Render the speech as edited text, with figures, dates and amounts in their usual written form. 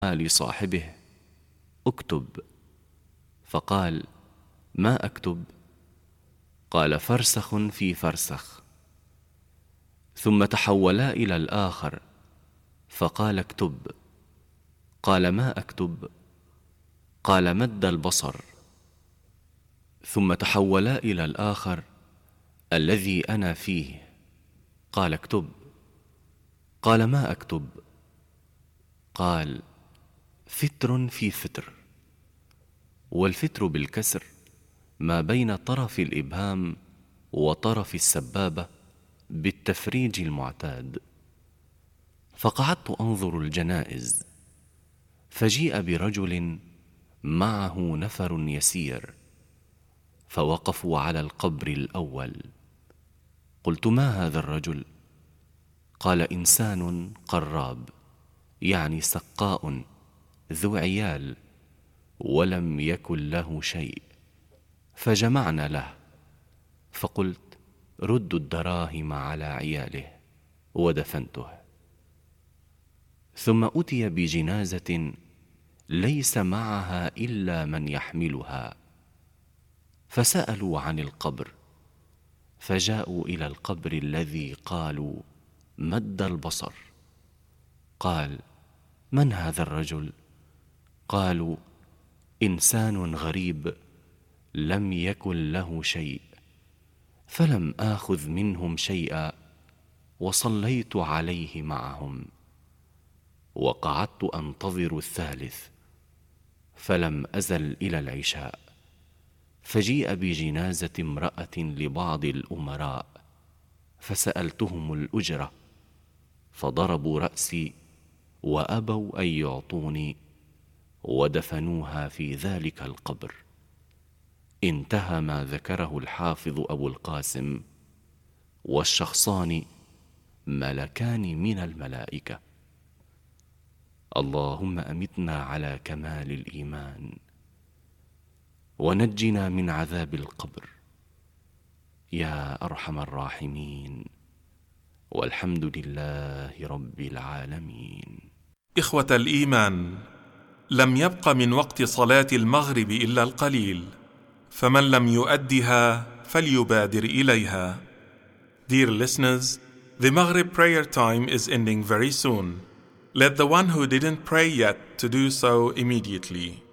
لصاحبه: اكتب. فقال: ما أكتب؟ قال: فرسخ في فرسخ. ثم تحولا إلى الآخر فقال: اكتب. قال: ما أكتب؟ قال: مد البصر. ثم تحولا إلى الآخر الذي أنا فيه قال: اكتب. قال: ما أكتب؟ قال: فتر في فتر. والفتر بالكسر ما بين طرف الإبهام وطرف السبابة بالتفريج المعتاد. فقعدت أنظر الجنائز، فجيء برجل معه نفر يسير، فوقفوا على القبر الأول. قلت: ما هذا الرجل؟ قال: إنسان قراب، يعني سقاء ذو عيال، ولم يكن له شيء. فجمعنا له، فقلت: ردوا الدراهم على عياله، ودفنته. ثم أتي بجنازة ليس معها إلا من يحملها، فسألوا عن القبر، فجاءوا إلى القبر الذي قالوا مد البصر. قال: من هذا الرجل؟ قالوا: إنسان غريب لم يكن له شيء. فلم آخذ منهم شيئا، وصليت عليه معهم، وقعدت أنتظر الثالث، فلم أزل إلى العشاء. فجيء بجنازة امرأة لبعض الأمراء، فسألتهم الأجرة، فضربوا رأسي وأبوا أن يعطوني، ودفنوها في ذلك القبر. انتهى ما ذكره الحافظ أبو القاسم: والشخصان ملكان من الملائكة. اللهم أمتنا على كمال الإيمان، ونجنا من عذاب القبر يا أرحم الراحمين، والحمد لله رب العالمين. إخوة الإيمان، لم يبق من وقت صلاة المغرب إلا القليل، فمن لم يؤدها فليبادر إليها. Dear listeners, the Maghrib prayer time is ending very soon. Let the one who didn't pray yet to do so immediately.